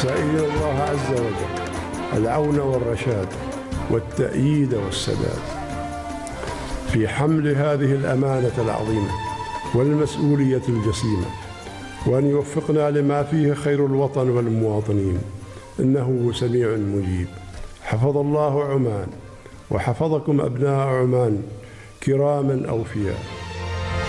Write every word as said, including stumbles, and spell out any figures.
سائلين الله عز وجل العون والرشاد والتأييد والسداد في حمل هذه الأمانة العظيمة والمسؤولية الجسيمة، وأن يوفقنا لما فيه خير الوطن والمواطنين، إنه سميع مجيب. حفظ الله عمان وحفظكم أبناء عمان كراما أوفياء.